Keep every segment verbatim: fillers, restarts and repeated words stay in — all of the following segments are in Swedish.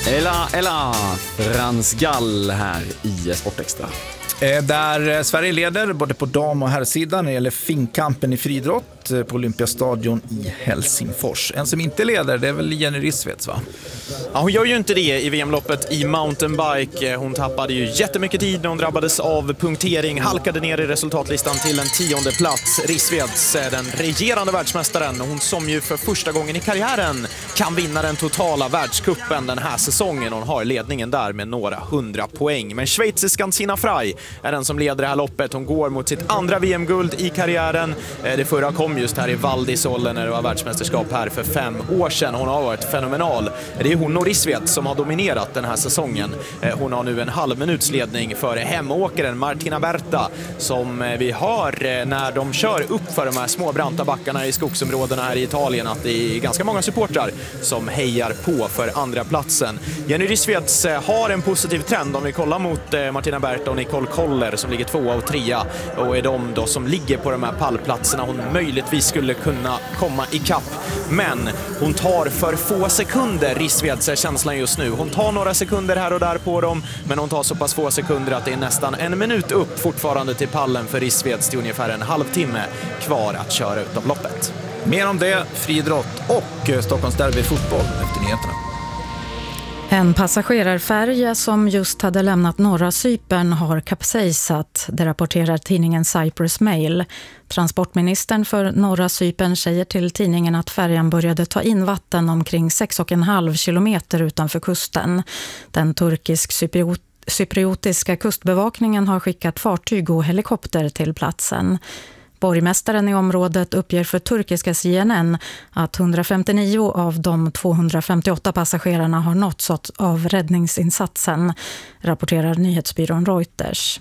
Ella, Ella, Frans Gall här i Sportextra. Där Sverige leder både på dam- och herrsidan när det gäller finkampen i friidrott på Olympiastadion i Helsingfors. En som inte leder, det är väl Jenny Rissveds, va? Ja, hon gör ju inte det i V M-loppet i mountainbike. Hon tappade ju jättemycket tid när hon drabbades av punktering, halkade ner i resultatlistan till en tionde plats. Rissveds, den regerande världsmästaren, hon som ju för första gången i karriären kan vinna den totala världscupen den här säsongen. Hon har ledningen där med några hundra poäng. Men schweiziskan Sina Frey är den som leder det här loppet. Hon går mot sitt andra V M-guld i karriären. Det förra kom just här i Val d'Isole när det var världsmästerskap här för fem år sedan. Hon har varit fenomenal. Det är hon och Rissveds som har dominerat den här säsongen. Hon har nu en halv minuts ledning för hemåkaren Martina Berta som vi hör när de kör upp för de här små branta backarna i skogsområdena här i Italien att det är ganska många supportrar som hejar på för andra platsen. Jenny Rissveds har en positiv trend om vi kollar mot Martina Berta och Nicole Koller som ligger tvåa och trea och är de då som ligger på de här pallplatserna hon möjligtvis skulle kunna komma i kapp. Men hon tar för få sekunder, Rissveds är känslan just nu. Hon tar några sekunder här och där på dem, men hon tar så pass få sekunder att det är nästan en minut upp fortfarande till pallen för Rissveds till ungefär en halvtimme kvar att köra ut av loppet. Mer om det, friidrott och Stockholms derby fotboll efter nyheterna. En passagerarfärja som just hade lämnat norra Cypern har kapsejsat, det rapporterar tidningen Cyprus Mail. Transportministern för norra Cypern säger till tidningen att färjan började ta in vatten omkring sex och en halv kilometer utanför kusten. Den turkisk-cypriot cypriotiska kustbevakningen har skickat fartyg och helikopter till platsen. Borgmästaren i området uppger för turkiska C N N att hundrafemtionio av de tvåhundrafemtioåtta passagerarna har nåtts av räddningsinsatsen, rapporterar nyhetsbyrån Reuters.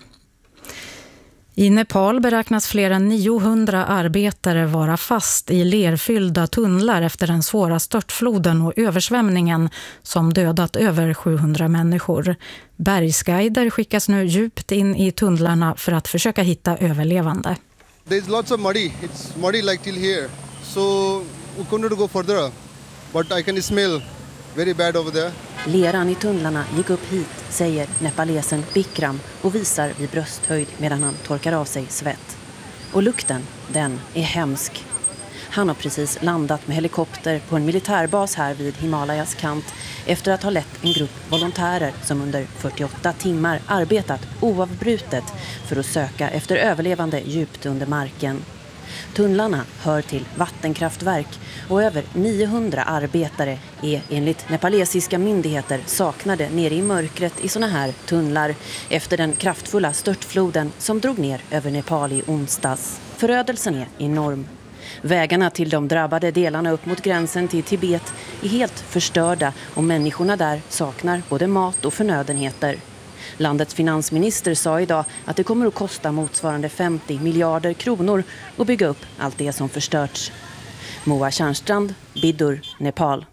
I Nepal beräknas fler än niohundra arbetare vara fast i lerfyllda tunnlar efter den svåra störtfloden och översvämningen som dödat över sjuhundra människor. Bergsguider skickas nu djupt in i tunnlarna för att försöka hitta överlevande. There's lots of muddy. It's muddy like till here. So we couldn't go further. But I can smell very bad over there. Leran i tunnlarna gick upp hit, säger nepalesen Bikram och visar vid brösthöjd medan han torkar av sig svett. Och lukten, den är hemsk. Han har precis landat med helikopter på en militärbas här vid Himalayas kant efter att ha lett en grupp volontärer som under fyrtioåtta timmar arbetat oavbrutet för att söka efter överlevande djupt under marken. Tunnlarna hör till vattenkraftverk och över niohundra arbetare är enligt nepalesiska myndigheter saknade nere i mörkret i såna här tunnlar efter den kraftfulla störtfloden som drog ner över Nepal i onsdags. Förödelsen är enorm. Vägarna till de drabbade delarna upp mot gränsen till Tibet är helt förstörda och människorna där saknar både mat och förnödenheter. Landets finansminister sa idag att det kommer att kosta motsvarande femtio miljarder kronor att bygga upp allt det som förstörts. Moa Tjärnstrand, Bidur, Nepal.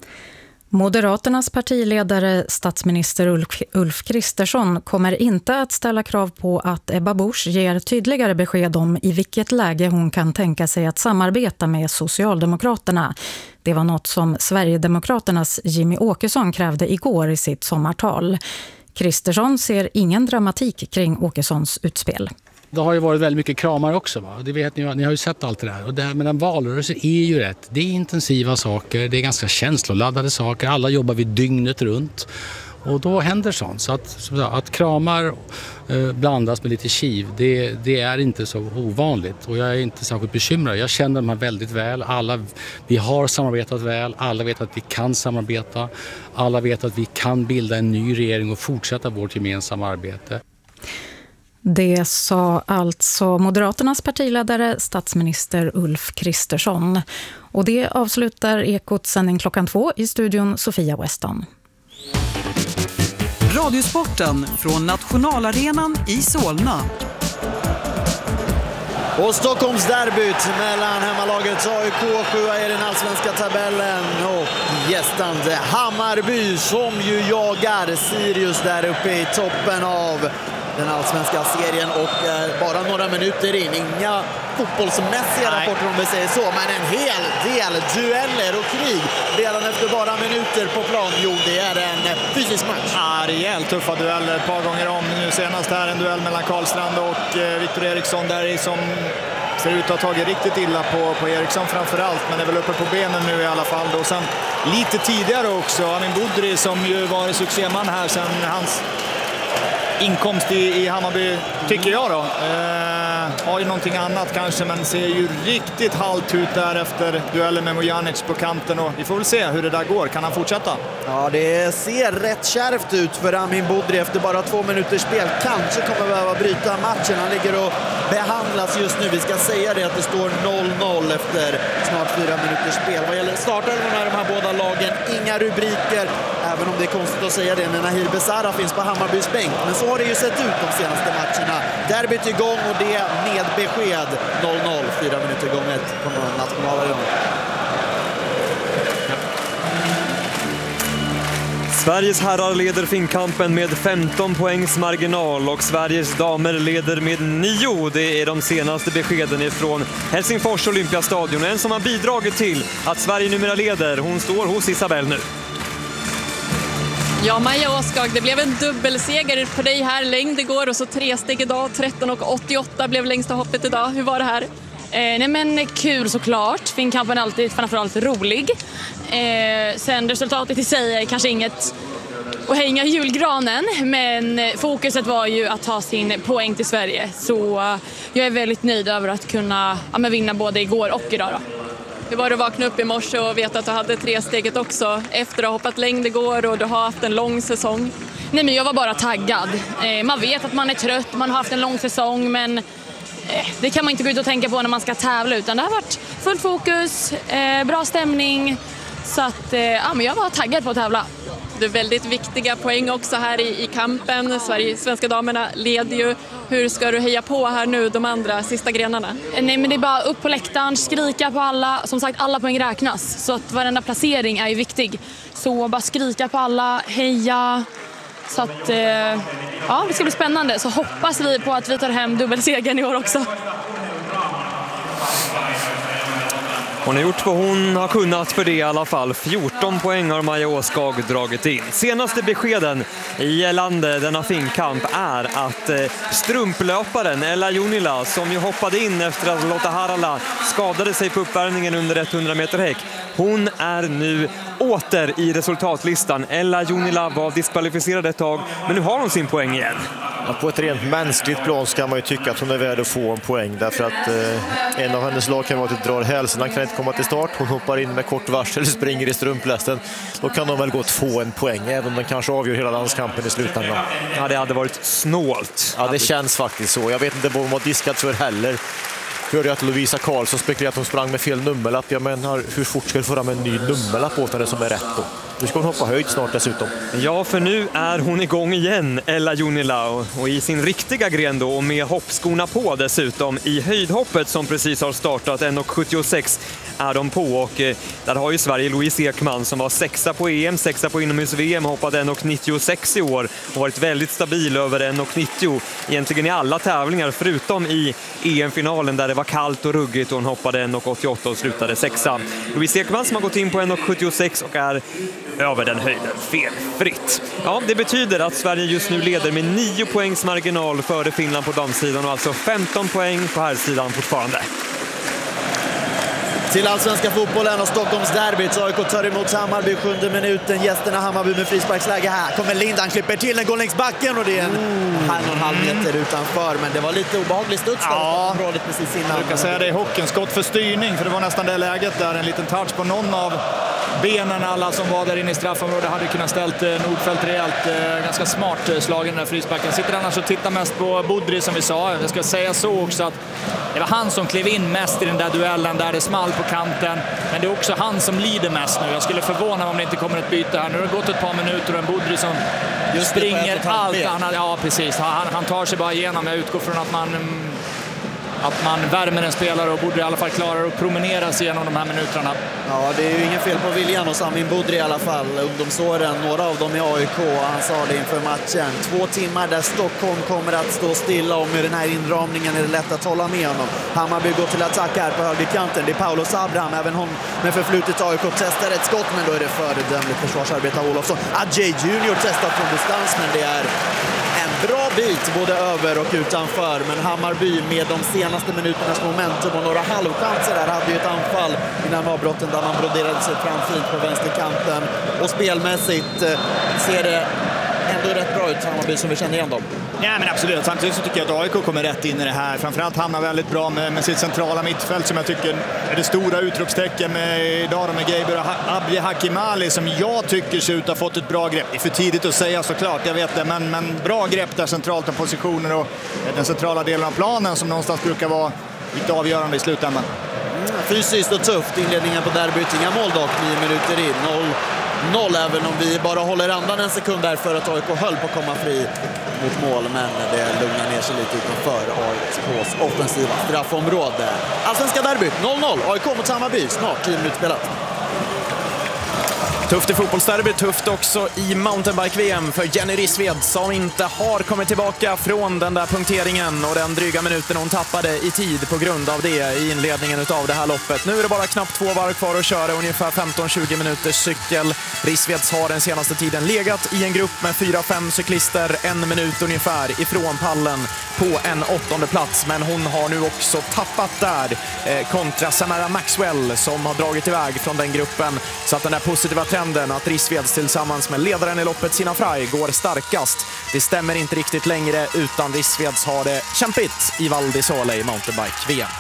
Moderaternas partiledare statsminister Ulf, Ulf Kristersson kommer inte att ställa krav på att Ebba Busch ger tydligare besked om i vilket läge hon kan tänka sig att samarbeta med Socialdemokraterna. Det var något som Sverigedemokraternas Jimmy Åkesson krävde igår i sitt sommartal. Kristersson ser ingen dramatik kring Åkessons utspel. Det har ju varit väldigt mycket kramar också, va? Det vet ni, ni har ju sett allt det där. Och det här med en valrörelse är ju rätt. Det är intensiva saker, det är ganska känsloladdade saker. Alla jobbar vid dygnet runt. Och då händer sånt. Så att, så att kramar eh, blandas med lite kiv, det, det är inte så ovanligt. Och jag är inte särskilt bekymrad. Jag känner dem här väldigt väl. Alla, vi har samarbetat väl. Alla vet att vi kan samarbeta. Alla vet att vi kan bilda en ny regering och fortsätta vårt gemensamma arbete. Det sa alltså Moderaternas partiledare, statsminister Ulf Kristersson. Och det avslutar Ekots sändning klockan två i studion Sofia Weston. Radiosporten från Nationalarenan i Solna. Och Stockholms derbyt mellan hemmalagets A I K sjua i den allsvenska tabellen och gästande Hammarby som ju jagar Sirius där uppe i toppen av den allsvenska serien och eh, bara några minuter in. Inga fotbollsmässiga Nej. rapporter om vi säger så, men en hel del dueller och krig redan efter bara minuter på plan. Jo, det är en fysisk match. Ja, rejält tuffa dueller ett par gånger om. Nu senast här en duell mellan Karlstrand och eh, Viktor Eriksson där som ser ut att ha tagit riktigt illa på, på Eriksson framförallt, men är väl uppe på benen nu i alla fall. Och sen lite tidigare också, Amin Budri som ju var succéman här sen hans inkomst i, i Hammarby, tycker jag då. Eh, har ju någonting annat kanske, men ser ju riktigt halt ut där efter duellen med Mojanic på kanten. Och vi får väl se hur det där går. Kan han fortsätta? Ja, det ser rätt kärvt ut för Amin Budri efter bara två minuters spel. Kanske kommer behöva bryta matchen. Han ligger och behandlas just nu. Vi ska säga det att det står noll noll efter snart fyra minuters spel. Vad gäller startelvorna är de här båda lagen inga rubriker, även om det är konstigt att säga det när Nahir Besara finns på Hammarbys bänk. Men så har det ju sett ut de senaste matcherna. Derbyt igång och det med besked noll noll, fyra minuter gånget på nationalarenan. Sveriges herrar leder Finnkampen med femton poängs marginal och Sveriges damer leder med nio. Det är de senaste beskeden ifrån Helsingfors Olympiastadion. En som har bidragit till att Sverige numera leder. Hon står hos Isabelle nu. Ja, Maja Åskag, det blev en dubbelseger för dig här. Längd igår och så tre steg idag. tretton och åttioåtta blev längsta hoppet idag. Hur var det här? Eh, nej men kul såklart. Finnkampen är alltid framförallt rolig. Eh, sen resultatet i sig är kanske inget att hänga i julgranen, men fokuset var ju att ta sin poäng till Sverige. Så uh, jag är väldigt nöjd över att kunna ja, men vinna både igår och idag då. Hur var det att vakna upp i morse och veta att du hade tre steget också efter att ha hoppat längd igår och du har haft en lång säsong? Nej men jag var bara taggad. Eh, man vet att man är trött, man har haft en lång säsong, men eh, det kan man inte gå ut och tänka på när man ska tävla, utan det har varit fullt fokus, eh, bra stämning. Så att, eh, ja, men jag var taggad på att tävla. Det är väldigt viktiga poäng också här i, i kampen. Sverige, svenska damerna leder ju. Hur ska du heja på här nu de andra sista grenarna? Nej men det är bara upp på läktaren, skrika på alla. Som sagt, alla poäng räknas. Så att varenda placering är ju viktig. Så bara skrika på alla, heja. Så att, eh, ja, det ska bli spännande. Så hoppas vi på att vi tar hem dubbelsegern i år också. Hon har gjort vad hon har kunnat för det i alla fall. fjorton poäng har Maja Åskag dragit in. Senaste beskeden i gällande denna Finnkamp är att strumplöparen Ella Junila, som ju hoppade in efter att Lotta Harala skadade sig på uppvärmningen under hundra meter häck, hon är nu åter i resultatlistan. Ella Junila var diskvalificerad ett tag, men nu har hon sin poäng igen. Ja, på ett rent mänskligt plan ska man ju tycka att hon är värd att få en poäng, därför att eh, en av hennes lag kan vara att drar hälsen, han kan inte komma till start, hon hoppar in med kort varsel, springer i strumplästen, då kan de väl gå att få en poäng, även om den kanske avgör hela landskampen i slutändan. Ja, det hade varit snålt. Ja, det känns faktiskt så. Jag vet inte vad hon har diskat för heller. Hörde jag att Lovisa Karlsson spekulerade att hon sprang med fel nummerlapp. Jag menar, hur fort ska du få fram en ny nummerlapp åt det som är rätt då? Nu ska hon hoppa höjd snart dessutom. Ja, för nu är hon igång igen, Ella Junila, och, och i sin riktiga gren då, och med hoppskorna på dessutom. I höjdhoppet som precis har startat, en sjuttiosex är de på, och eh, där har ju Sverige Louise Ekman som var sexa på E M, sexa på inomhus-V M, hoppade en nittiosex i år och varit väldigt stabil över en nittio egentligen i alla tävlingar förutom i E M-finalen där det var kallt och ruggigt och hon hoppade en åttioåtta och slutade sexa. Louise Ekman som har gått in på en sjuttiosex och är över den höjden felfritt. Ja, det betyder att Sverige just nu leder med nio poängs marginal före Finland på damsidan och alltså femton poäng på herrsidan fortfarande. Till allsvenska fotbollen och Stockholms derbyt. A I K tar emot Hammarby, sjunde minuten. Gästerna Hammarby med frisparksläge här. Kommer Lindan, klipper till, den går längs backen och det är en mm. halv och en halv meter utanför. Men det var lite obehaglig studs ja. på området precis innan. Jag kan säga det i hockeyn, skott för styrning, för det var nästan det läget där. En liten touch på någon av benen, alla som var där inne i straffområdet hade kunnat ställt Nordfeldt rejält. Ganska smart slag i den där frisparken. Sitter annars och tittar mest på Budri som vi sa. Jag ska säga så också att det var han som klev in mest i den där duellen där det small på kanten. Men det är också han som lider mest nu. Jag skulle förvåna om det inte kommer ett byte här. Nu har det gått ett par minuter och en Budri som just springer allt. Han, ja, precis. Han, han tar sig bara igenom. Jag utgår från att man att man värmer en spelare och borde i alla fall klara att promenera sig igenom de här minuterna. Ja, det är ju ingen fel på viljan hos Amin Budri i alla fall. Ungdomsåren, några av dem i A I K, han sa det inför matchen. Två timmar där Stockholm kommer att stå stilla, och med den här inramningen är det lätt att hålla med honom. Hammarby går till attack här på högerkanten. Det är Paulus Abraham, även hon med förflutet A I K testar ett skott, men då är det föredömligt försvarsarbete av Olofsson. Adjei Junior testar från distans, men det är en bra bit både över och utanför. Men Hammarby med de senaste minuternas momentum och några halvchanser där hade ju ett anfall innan avbrotten där man broderade sig fram fint på vänsterkanten. Och spelmässigt eh, ser det ändå rätt bra ut för Hammarby som vi känner igen dem. Ja, men absolut. Samtidigt så tycker jag att A I K kommer rätt in i det här. Framförallt hamnar väldigt bra med, med sitt centrala mittfält som jag tycker är det stora utropstecken med idag med Geiber och Abdi Hakimali som jag tycker ser ut att ha fått ett bra grepp. Det är för tidigt att säga såklart, jag vet det. Men, men bra grepp där centralt om positioner och den centrala delen av planen som någonstans brukar vara lite avgörande i slutändan. Mm, fysiskt och tufft. Inledningen på derbyt. Inga mål dock, nio minuter in. Noll. Noll, även om vi bara håller andan en sekund där för att A I K höll på att komma fri mot mål, men det lugnar ner sig lite utanför A I K:s offensiva straffområde. Allsvenska derbyt, noll noll. A I K mot Hammarby, snart tio minuter spelat. Tufft i fotbollsderby, tufft också i mountainbike-V M för Jenny Rissved som inte har kommit tillbaka från den där punkteringen och den dryga minuten hon tappade i tid på grund av det i inledningen av det här loppet. Nu är det bara knappt två varv kvar att köra, ungefär femton till tjugo minuters cykel. Rissveds har den senaste tiden legat i en grupp med fyra fem cyklister, en minut ungefär ifrån pallen på en åttonde plats, men hon har nu också tappat där eh, kontra Samara Maxwell som har dragit iväg från den gruppen, så att den där positiva trenden att Rissveds tillsammans med ledaren i loppet Sina Frey går starkast, det stämmer inte riktigt längre, utan Rissveds har det kämpigt i Val di Sole i mountainbike-V M.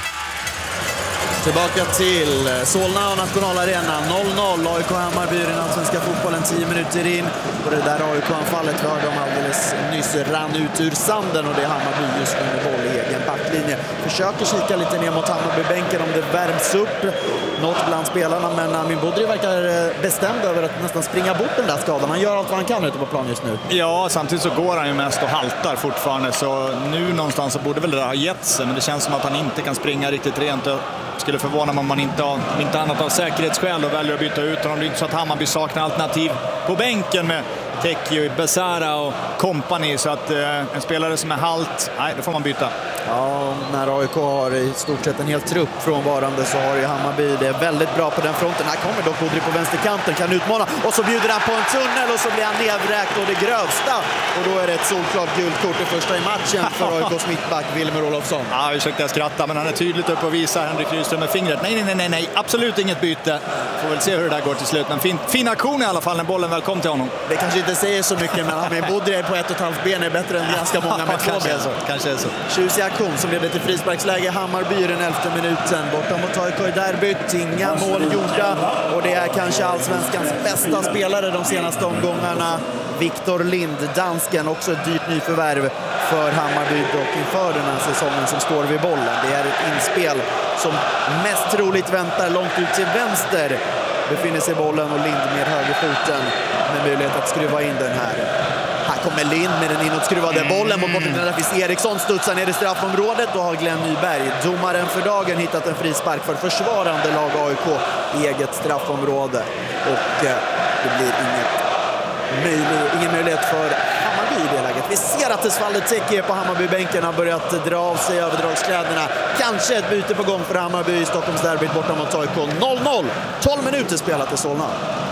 Tillbaka till Solna och Nationalarenan, noll noll. A I K Hammarby i den allsvenska fotbollen, tio minuter in. Och det där A I K-anfallet vi hörde om alldeles nyss rann ut ur sanden, och det är Hammarby just nu med boll i egen backlinje. Försöker kika lite ner mot Hammarby-bänken om det värms upp något bland spelarna, men Amin Budri verkar bestämd över att nästan springa bort den där skadan. Han gör allt vad han kan ute på plan just nu. Ja, samtidigt så går han ju mest och haltar fortfarande, så nu någonstans så borde väl det ha gett sig, men det känns som att han inte kan springa riktigt rent. Skulle förvåna mig om man inte har, inte annat av säkerhetsskäl och väljer att byta ut honom. Det är inte så att Hammarby saknar alternativ på bänken med Tekio, Besara och kompani, så att eh, en spelare som är halt, nej, då får man byta. Ja, när A I K har i stort sett en hel trupp frånvarande så har ju Hammarby det väldigt bra på den fronten. Här kommer dock Budri på vänsterkanten, kan utmana, och så bjuder han på en tunnel och så blir han nedvräkt och det grövsta. Och då är det ett solklart gult kort, det första i matchen för A I K:s mittback Wilmer Olofsson. Ja, jag försökte skratta, men han är tydligt upp och visar Henrik Rydström med fingret. Nej, nej, nej, nej, absolut inget byte. Får väl se hur det där går till slut, men fin, fin aktion i alla fall när bollen väl kom till honom. Det kanske inte säger så mycket, men Amin Budri på ett och ett halvt ben är bättre än ganska många med två ben. Kanske är så. Tjusig aktion som leder till frisparksläge. Hammarby i den elfte minuten. Borta mot A I K i derbyt. Inga mål gjorda. Och det är kanske allsvenskans bästa spelare de senaste omgångarna. Viktor Lind, dansken, också ett dyrt nyförvärv för Hammarby och inför den här säsongen som står vid bollen. Det är ett inspel som mest troligt väntar långt ut till vänster. Befinner sig bollen och Lind med högerfoten med möjlighet att skruva in den här. Här kommer Lind med den inåtskruvade bollen mot bortom där finns Eriksson, studsar ner i straffområdet. Då har Glenn Nyberg, domaren för dagen, hittat en frispark för försvarande lag A I K i eget straffområde. Och eh, det blir inget möjlig, ingen möjlighet för Hammarby i det läget. Vi ser att Tesvalde Teke på Hammarbybänken har börjat dra av sig överdragskläderna. Kanske ett byte på gång för Hammarby i Stockholmsderbyt borta mot A I K. noll noll, tolv minuter spelat i Solna.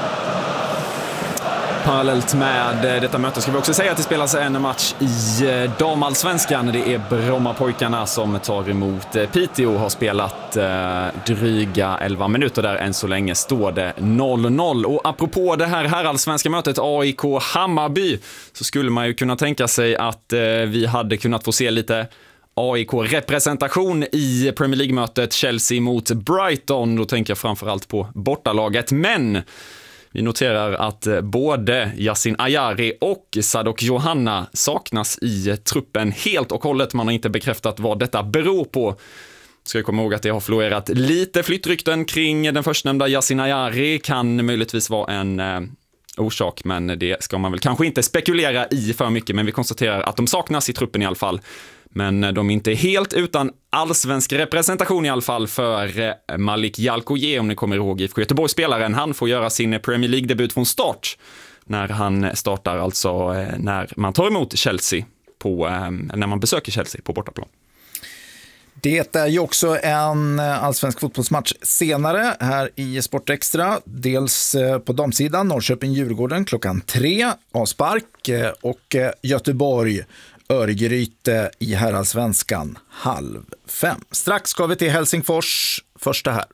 Parallellt med detta möte ska vi också säga att det spelas en match i damallsvenskan. Det är Brommapojkarna som tar emot Piteå, har spelat dryga elva minuter där. Än så länge står det noll noll. Och apropå det här herrallsvenska mötet A I K Hammarby, så skulle man ju kunna tänka sig att vi hade kunnat få se lite A I K-representation i Premier League-mötet Chelsea mot Brighton. Då tänker jag framförallt på bortalaget, men vi noterar att både Yasin Ayari och Sadok Johanna saknas i truppen helt och hållet. Man har inte bekräftat vad detta beror på. Ska jag komma ihåg att det har florerat lite flyttrykten kring den förstnämnda Yasin Ayari. Kan möjligtvis vara en orsak, men det ska man väl kanske inte spekulera i för mycket, men vi konstaterar att de saknas i truppen i alla fall. Men de är inte helt utan allsvensk representation i alla fall för Malik Jalkoje, om ni kommer ihåg I F K Göteborg-spelaren. Han får göra sin Premier League-debut från start när han startar, alltså när man tar emot Chelsea på, när man besöker Chelsea på bortaplan. Det är ju också en allsvensk fotbollsmatch senare här i Sportextra. Dels på damsidan, Norrköping-Djurgården klockan tre, avspark, och Göteborg Örgryte i herrallsvenskan halv fem. Strax ska vi till Helsingfors, första här.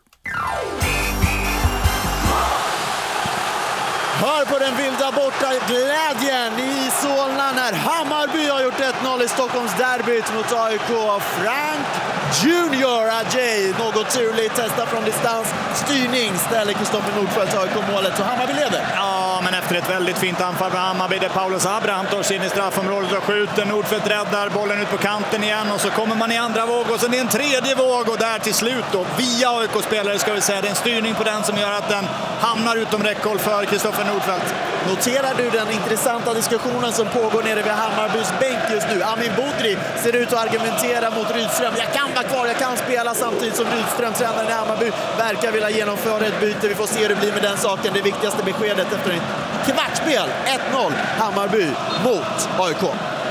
Hör på den vilda borta glädjen i Solna när Hammarby har gjort ett noll i Stockholms derbyt mot A I K. Frank Junior Ajay, något turligt, testar från distans, styrning, ställer Kristoffer Nordfeldt A I K-målet och Hammarby leder. Ja, men efter ett väldigt fint anfall för Hammarby där Paulus Abraham tar sig in i straffområdet och skjuter. Nordfeldt räddar bollen ut på kanten igen och så kommer man i andra våg och sen är en tredje våg och där till slut då via A I K-spelare ska vi säga, det är en styrning på den som gör att den hamnar utom räckhåll för Kristoffer Nordfeldt. Noterar du den intressanta diskussionen som pågår nere vid Hammarbys bänk just nu? Amin Bodri ser ut att argumentera mot Rydström. Jag kan vara kvar, jag kan spela, samtidigt som Rydström, tränaren i Hammarby, verkar vilja genomföra ett byte. Vi får se hur det blir med den saken. Det viktigaste beskedet efter ett kvartsspel. ett noll Hammarby mot A I K.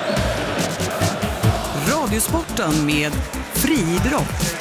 Radiosporten med friidrott.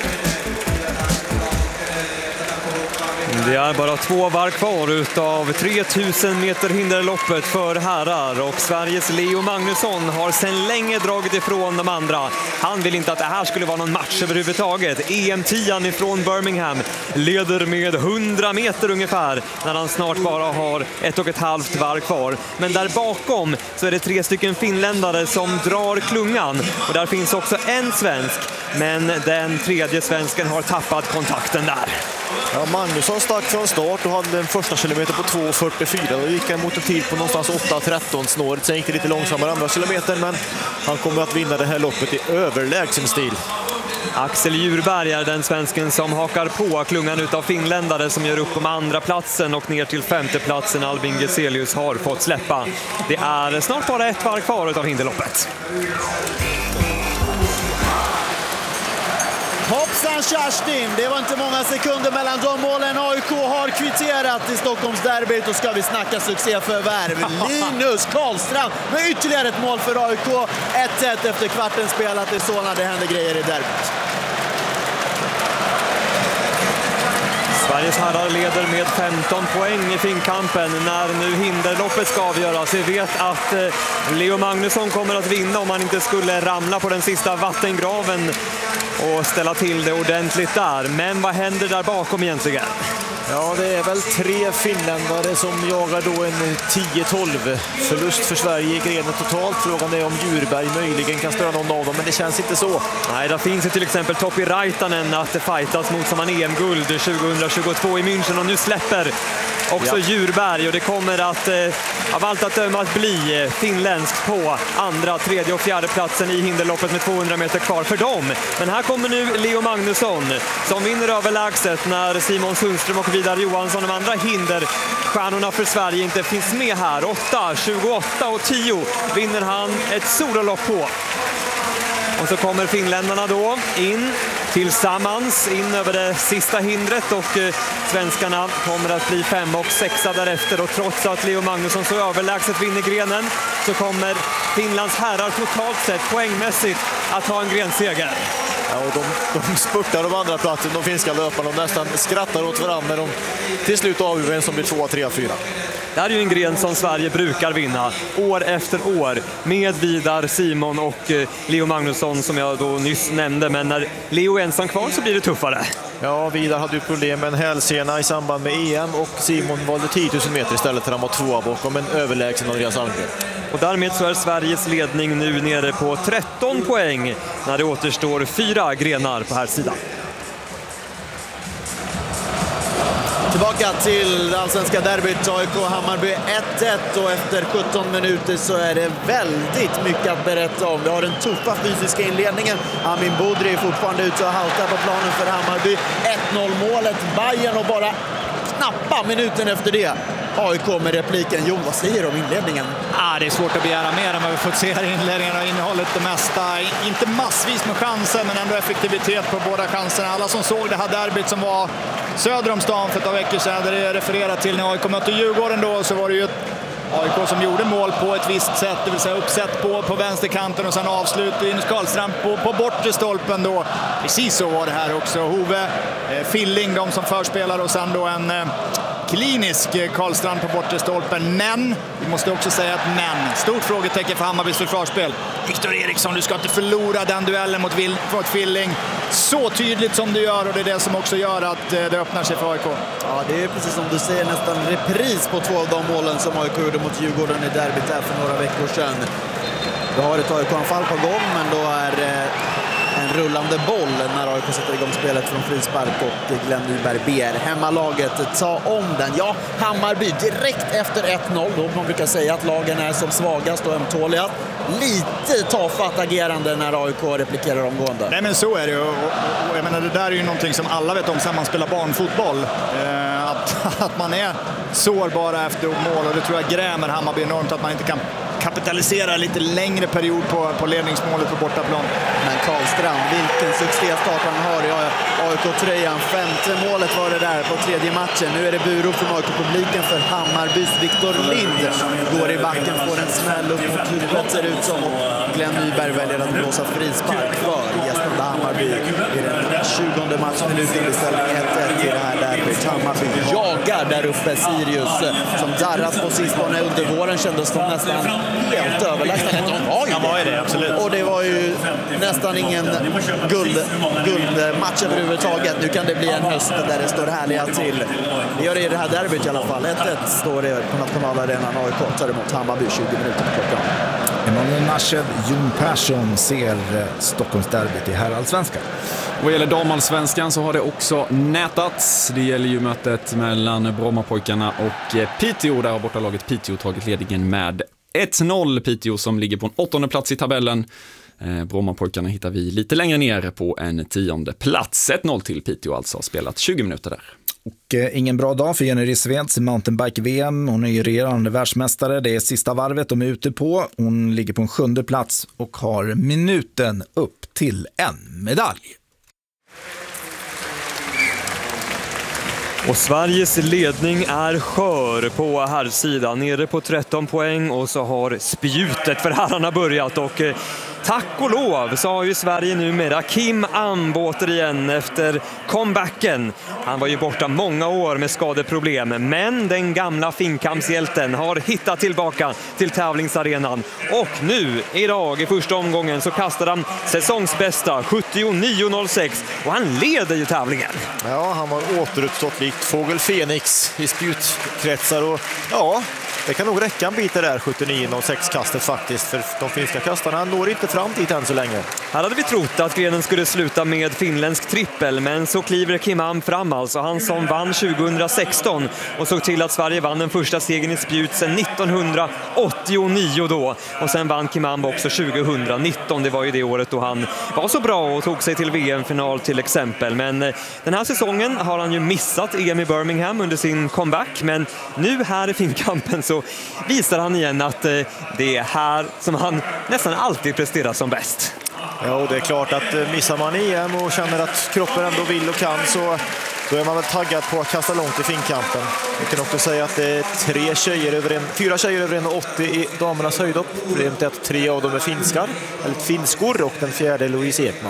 Det är bara två varv kvar utav tre tusen meter hinderloppet för herrar och Sveriges Leo Magnusson har sedan länge dragit ifrån de andra. Han vill inte att det här skulle vara någon match överhuvudtaget. E M-tian ifrån Birmingham leder med hundra meter ungefär när han snart bara har ett och ett halvt varv kvar. Men där bakom så är det tre stycken finländare som drar klungan och där finns också en svensk, men den tredje svensken har tappat kontakten där. Ja, Magnusson stack från start och hade den första kilometer på två fyrtiofyra. Då gick han mot en tid på någonstans åtta tretton snåret. Sen gick det lite långsammare andra kilometer, men han kommer att vinna det här loppet i överlägsen stil. Axel Djurberg är den svensken som hakar på klungan utav finländare som gör upp om andra platsen och ner till femte platsen. Albin Geselius har fått släppa. Det är snart bara ett varv kvar utav hinderloppet. Hoppsan Kerstin, det var inte många sekunder mellan de målen. A I K har kvitterat i Stockholms derbyt och ska vi snacka succéförvärv. Linus Karlstrand med ytterligare ett mål för A I K. ett ett efter kvarten spelat i Solna. Det händer grejer i derbyt. Sveriges herrar leder med femton poäng i finkampen när nu hinderloppet ska avgöras. Vi vet att Leo Magnusson kommer att vinna om han inte skulle ramla på den sista vattengraven och ställa till det ordentligt där. Men vad händer där bakom egentligen? Ja, det är väl tre finländare som jagar då en tio tolv förlust för Sverige i grenen totalt. Frågan är om Djurberg möjligen kan störa någon av dem, men det känns inte så. Nej, där finns ju till exempel Topi Raitanen att fightas mot som han E M-guld tjugohundratjugotvå i München och nu släpper också ja. Djurberg och det kommer att eh, av allt att döma att bli finländskt på andra, tredje och fjärde platsen i hinderloppet med tvåhundra meter kvar för dem. Men här kommer nu Leo Magnusson som vinner överlägset när Simon Sundström och Vidar Johansson, de andra hinderstjärnorna för Sverige, inte finns med här. åtta, tjugoåtta och tio vinner han ett sololopp på. Och så kommer finländarna då in tillsammans in över det sista hindret och eh, svenskarna kommer att bli fem och sexa därefter och trots att Leo Magnusson så överlägset vinner grenen så kommer Finlands herrar totalt sett poängmässigt att ha en grenseger. Ja, och de, de spurtar de andra platsen, de finska löparna, de nästan skrattar åt varandra när de till slut avgör en som blir två, tre, fyra. Det här är ju en gren som Sverige brukar vinna år efter år med Vidar, Simon och eh, Leo Magnusson som jag då nyss nämnde, men när Leo är ensam kvar så blir det tuffare. Ja, Vidar hade ju problem med en hälsena i samband med E M och Simon valde tio tusen meter istället för att han var tvåa bakom en överlägsen Andreas Almgren. Och därmed så är Sveriges ledning nu nere på tretton poäng när det återstår fyra grenar på här sidan. Tillbaka till allsvenska derbyt, A I K Hammarby ett ett och efter sjutton minuter så är det väldigt mycket att berätta om. Vi har den tuffa fysiska inledningen. Amin Bodri är fortfarande ute och haltar på planen för Hammarby. ett noll målet, Bayern och bara knappa minuten efter det A I K med repliken. Jo, vad säger du om inledningen? Ah, det är svårt att begära mer än vad vi fått se här i inledningen och innehållet det mesta. Inte massvis med chanser, men ändå effektivitet på båda chanserna. Alla som såg det här derbyt som var söder om stan för ett par veckor sedan, där det refererat till när A I K mötte Djurgården då, så var det ju ett A I K som gjorde mål på ett visst sätt, det vill säga uppsätt på, på vänsterkanten och sen avslut in Karlstrand på, på bortre stolpen då. Precis så var det här också. Hove, eh, Filling, de som förspelar, och sen då en eh, klinisk Karlstrand på bortre stolpen. Men, vi måste också säga att men. Stort frågetecken för Hammarbys försvarsspel. Viktor Eriksson, du ska inte förlora den duellen mot, mot Filling så tydligt som du gör, och det är det som också gör att eh, det öppnar sig för A I K. Ja, det är precis som du säger, nästan repris på två av de målen som A I K gjorde mot Djurgården i derbyt här för några veckor sedan. Då har ett A I K-anfall på gång, men då är eh, en rullande boll när A I K sätter igång spelet från frispark, och Glenn Nyberg ber hemmalaget ta om den. Ja, Hammarby direkt efter ett noll, då man brukar säga att lagen är som svagast och ömtåliga. Lite tafatt agerande när A I K replikerar omgående. Nej, men så är det, och, och, och jag menar, det där är ju någonting som alla vet om sen man spelar barnfotboll. Eh, att, att man är sårbara efter mål, och det tror jag grämer Hammarby enormt, att man inte kan kapitalisera lite längre period på, på ledningsmålet på bortaplan. Men Karlstrand, vilken succéstart han har i A I K-tröjan. Femte målet var det där på tredje matchen. Nu är det burop från A I K-publiken för Hammarbys Viktor Lind. Går i backen, får en smäll upp mot huvudet, ser ut som. Glenn Nyberg väljer att blåsa frispark för gästande Hammarby i den tjugonde matchminuten i ställning ett ett i det här derbyt. Hammarby jagar där uppe Sirius, som darrat på sistone. Under våren kändes de nästan helt överlägsna. Ja, var ju det, absolut. Och det var ju nästan ingen guld, guldmatch överhuvudtaget. Nu kan det bli en höst där det står härliga till. Det gör det i det här derbyt i alla fall. ett ett står det på nationalarenan. A I K tar emot Hammarby tjugo minuter på klockan. Emanuel Nasched, Jon Persson ser Stockholmsderbyt i herrallsvenskan. Vad gäller damallsvenskan så har det också nätats. Det gäller ju mötet mellan Brommapojkarna och Piteå. Där har bortalaget Piteå tagit ledningen med ett noll. Piteå som ligger på en åttonde plats i tabellen. Eh, Brommapojkarna hittar vi lite längre ner på en tionde plats. ett noll till Piteå, alltså har spelat tjugo minuter där. Och eh, ingen bra dag för Jenny Rissveds i mountainbike-V M. Hon är ju regerande världsmästare. Det är sista varvet de är ute på. Hon ligger på en sjunde plats och har minuten upp till en medalj. Och Sveriges ledning är skör på herrsidan, nere på tretton poäng, och så har spjutet för herrarna börjat, och eh, tack och lov så har ju Sverige numera Kim Am återigen efter comebacken. Han var ju borta många år med skadeproblem, men den gamla finkampshjälten har hittat tillbaka till tävlingsarenan. Och nu, idag i första omgången, så kastar han säsongsbästa sjuttionio noll sex, och han leder ju tävlingen. Ja, han har återuppstått likt Fågel Fenix i spjutkretsar, och ja, det kan nog räcka en bit där sjuttionio noll sex-kastet faktiskt, för de finska kastarna når inte fram dit än så länge. Här hade vi trott att grenen skulle sluta med finländsk trippel, men så kliver Kim Am fram, alltså han som vann tjugohundrasexton och såg till att Sverige vann den första segern i spjut sedan nittonhundraåttionio då, och sen vann Kim Am också tjugohundranitton. Det var ju det året då han var så bra och tog sig till V M-final till exempel, men den här säsongen har han ju missat E M i Birmingham under sin comeback, men nu här i finkampen så visar han igen att det är här som han nästan alltid presterar som bäst. Ja, och det är klart att missar man E M och känner att kroppen ändå vill och kan, så då är man väl taggad på att kasta långt i finkampen. Vi kan också säga att det är tre tjejer över en, fyra tjejer över en åttio i damernas höjdhopp. Problemet är att tre av dem är finskar, eller finskor, och den fjärde är Louise Ekman.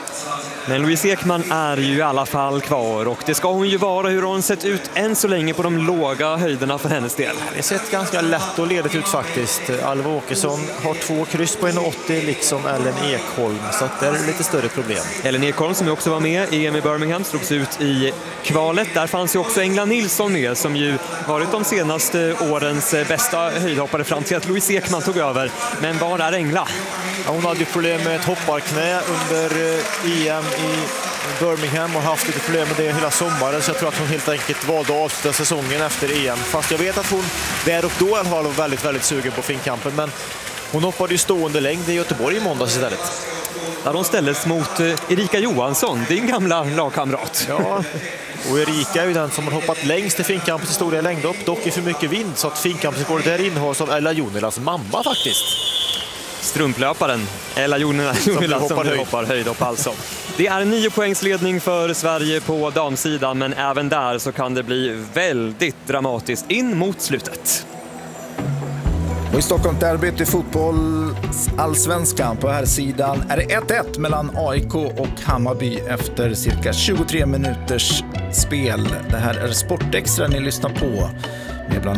Men Louise Ekman är ju i alla fall kvar, och det ska hon ju vara. Hur har hon sett ut än så länge på de låga höjderna för hennes del? Det har sett ganska lätt och ledigt ut faktiskt. Alva Åkesson har två kryss på en åttio, liksom Ellen Ekholm, så att det är lite större problem. Ellen Ekholm som ju också var med i E M i Birmingham slogs ut i kvalet. Där fanns ju också Engla Nilsson med, som ju varit de senaste årens bästa höjdhoppare fram till att Louise Ekman tog över. Men var är Engla? Ja, hon hade ju problem med ett hopparknä under E M i Birmingham och haft lite problem med det hela sommaren, så jag tror att hon helt enkelt valde att avsluta säsongen efter E M. Fast jag vet att hon där och då i alla fall var väldigt, väldigt sugen på finkampen, men Hon hoppade ju stående längd i Göteborg i måndags istället. Där de ställdes mot Erika Johansson, din gamla lagkamrat. Ja, och Erika är ju den som har hoppat längst i Finnkampens historia längdhopp, dock i för mycket vind, så att Finnkampens går där innehas av Ella Jonilas mamma faktiskt. Strumplöparen Ella Jonila som hoppar, höjd. hoppar höjdhopp alltså. Det är en nio poängsledning för Sverige på damsidan, men även där så kan det bli väldigt dramatiskt in mot slutet. Och i Stockholm-derbyt i fotboll allsvenskan på här sidan är det ett ett mellan A I K och Hammarby efter cirka tjugotre minuters spel. Det här är Sportextra ni lyssnar på med bland